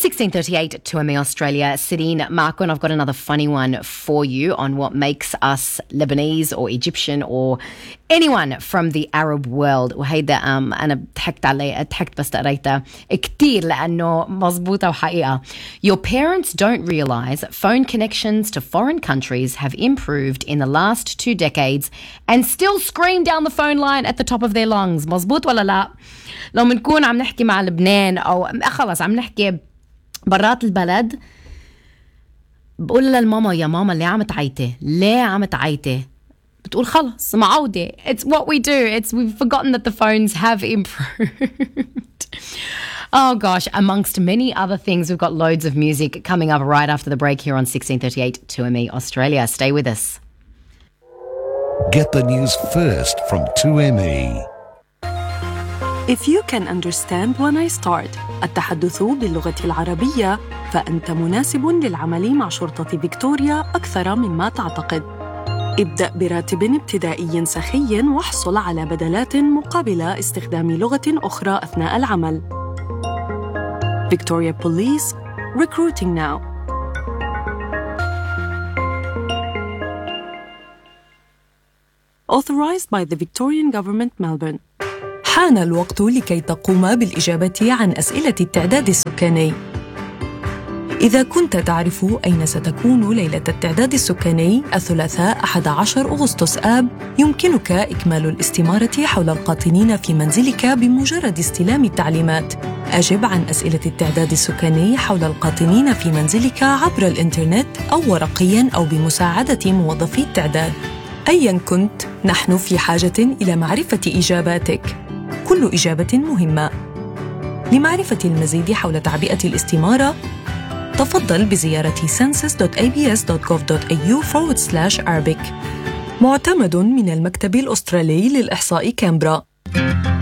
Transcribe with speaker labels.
Speaker 1: 16:38 to ME Australia. Sitting, Marco, and I've got another funny one for you on what makes us Lebanese or Egyptian or anyone from the Arab world. وهيدا أنا ضحكت بس قريتها كتير لأنه مزبوطة وحقيقة. Your parents don't realize phone connections to foreign countries have improved in the last 2 decades and still scream down the phone line at the top of their lungs. مزبوط ولا لا؟ لو منكون عم نحكي مع لبنان أو خلص عم نحكي برات البلد، بقول للماما يا ماما ليه عم تعيطي؟ بتقول خلص معودة. It's what we do. We've forgotten that the phones have improved. Oh gosh, amongst many other things, we've got loads of music coming up right after the break here on 1638 2ME Australia. Stay with us.
Speaker 2: Get the news first from 2ME.
Speaker 3: If you can understand when I start التحدث باللغة العربية فأنت مناسب للعمل مع شرطة فيكتوريا أكثر مما تعتقد. ابدأ براتب ابتدائي سخي واحصل على بدلات مقابل استخدام لغة أخرى أثناء العمل. Victoria Police, recruiting now. Authorized by the Victorian Government, Melbourne. حان الوقت لكي تقوم بالإجابة عن أسئلة التعداد السكاني. إذا كنت تعرف أين ستكون ليلة التعداد السكاني الثلاثاء 11 أغسطس آب، يمكنك إكمال الاستمارة حول القاطنين في منزلك بمجرد استلام التعليمات. أجب عن أسئلة التعداد السكاني حول القاطنين في منزلك عبر الإنترنت أو ورقياً أو بمساعدة موظفي التعداد. أياً كنت، نحن في حاجة إلى معرفة إجاباتك. كل إجابة مهمة. لمعرفة المزيد حول تعبئة الاستمارة، تفضل بزيارة census.abs.gov.au/Arabic. معتمد من المكتب الأسترالي للإحصاء كامبرا.